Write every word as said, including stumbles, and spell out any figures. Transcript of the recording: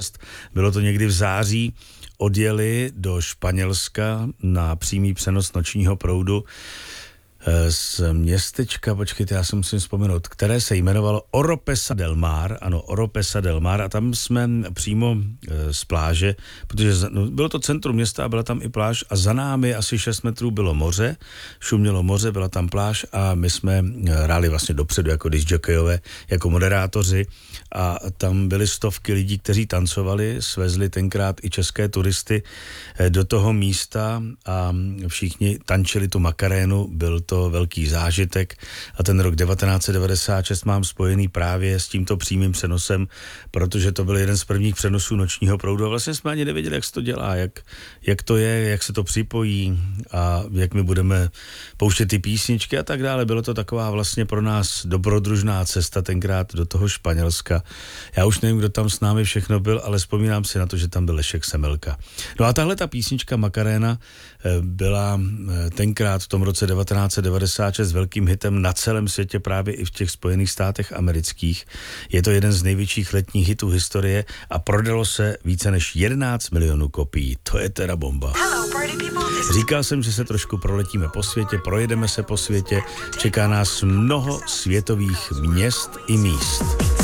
Bylo to někdy v září, odjeli do Španělska na přímý přenos nočního proudu z městečka, počkejte, já si musím vzpomenout, které se jmenovalo Oropesa del Mar, ano, Oropesa del Mar, a tam jsme přímo z pláže, protože no, bylo to centrum města a byla tam i pláž a za námi asi šest metrů bylo moře, šumělo moře, byla tam pláž a my jsme hráli vlastně dopředu jako disjokejové, jako moderátoři a tam byly stovky lidí, kteří tancovali, svezli tenkrát i české turisty do toho místa a všichni tančili tu makarénu, byl to velký zážitek a ten rok devatenáct set devadesát šest mám spojený právě s tímto přímým přenosem, protože to byl jeden z prvních přenosů nočního proudu a vlastně jsme ani nevěděli, jak se to dělá, jak, jak to je, jak se to připojí a jak my budeme pouštět ty písničky a tak dále. Bylo to taková vlastně pro nás dobrodružná cesta tenkrát do toho Španělska. Já už nevím, kdo tam s námi všechno byl, ale vzpomínám si na to, že tam byl Lešek Semelka. No a tahle ta písnička Macarena byla tenkrát v tom roce devatenáct set devadesát šest velkým hitem na celém světě, právě i v těch Spojených státech amerických. Je to jeden z největších letních hitů historie a prodalo se více než jedenáct milionů kopií. To je teda bomba. Říkal jsem, že se trošku proletíme po světě, projedeme se po světě, čeká nás mnoho světových měst i míst.